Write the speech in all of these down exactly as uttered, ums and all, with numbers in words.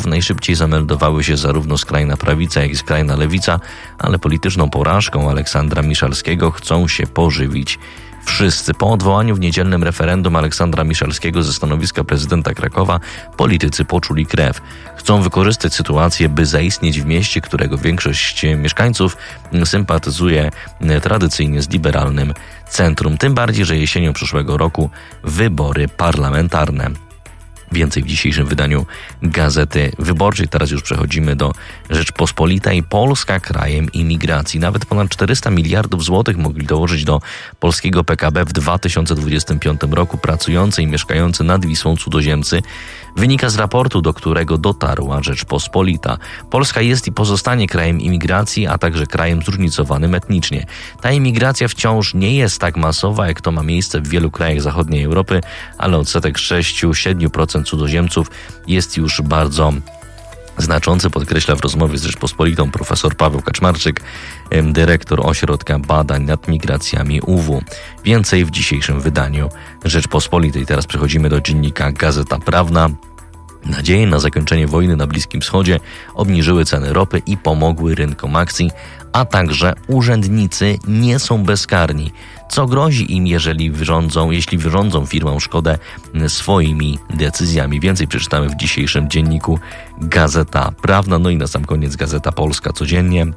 wyborów najszybciej zameldowały się zarówno skrajna prawica, jak i skrajna lewica, ale polityczną porażką Aleksandra Miszalskiego chcą się pożywić wszyscy. Po odwołaniu w niedzielnym referendum Aleksandra Miszalskiego ze stanowiska prezydenta Krakowa politycy poczuli krew. Chcą wykorzystać sytuację, by zaistnieć w mieście, którego większość mieszkańców sympatyzuje tradycyjnie z liberalnym centrum. Tym bardziej, że jesienią przyszłego roku wybory parlamentarne. Więcej w dzisiejszym wydaniu Gazety Wyborczej. Teraz już przechodzimy do Rzeczpospolitej. Polska krajem imigracji. Nawet ponad czterysta miliardów złotych mogli dołożyć do polskiego P K B w dwa tysiące dwudziestym piątym roku pracujący i mieszkający nad Wisłą cudzoziemcy. Wynika z raportu, do którego dotarła Rzeczpospolita. Polska jest i pozostanie krajem imigracji, a także krajem zróżnicowanym etnicznie. Ta imigracja wciąż nie jest tak masowa, jak to ma miejsce w wielu krajach zachodniej Europy, ale odsetek sześć do siedmiu procent cudzoziemców jest już bardzo znaczący, podkreśla w rozmowie z Rzeczpospolitą profesor Paweł Kaczmarczyk, dyrektor Ośrodka Badań nad Migracjami U W. Więcej w dzisiejszym wydaniu Rzeczpospolitej. Teraz przechodzimy do dziennika Gazeta Prawna. Nadzieje na zakończenie wojny na Bliskim Wschodzie obniżyły ceny ropy i pomogły rynkom akcji, a także urzędnicy nie są bezkarni. Co grozi im, jeżeli wyrządzą, jeśli wyrządzą firmom szkodę swoimi decyzjami? Więcej przeczytamy w dzisiejszym dzienniku Gazeta Prawna. No i na sam koniec Gazeta Polska codziennie.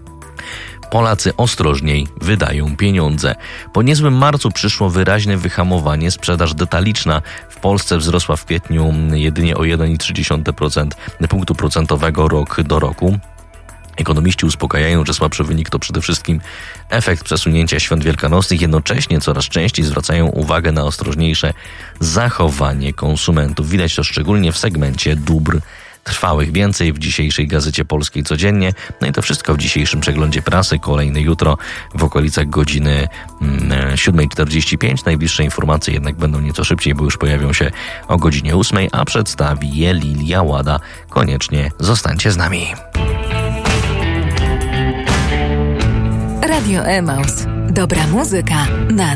Polacy ostrożniej wydają pieniądze. Po niezłym marcu przyszło wyraźne wyhamowanie. Sprzedaż detaliczna w Polsce wzrosła w kwietniu jedynie o jeden przecinek trzy procent punktu procentowego rok do roku. Ekonomiści uspokajają, że słabszy wynik to przede wszystkim efekt przesunięcia świąt wielkanocnych. Jednocześnie coraz częściej zwracają uwagę na ostrożniejsze zachowanie konsumentów. Widać to szczególnie w segmencie dóbr trwałych. Więcej w dzisiejszej Gazecie Polskiej codziennie. No i to wszystko w dzisiejszym przeglądzie prasy. Kolejny jutro w okolicach godziny siódma czterdzieści pięć. Najbliższe informacje jednak będą nieco szybciej, bo już pojawią się o godzinie ósmej, a przedstawi je Lilia Łada. Koniecznie zostańcie z nami. Radio Emaus. Dobra muzyka na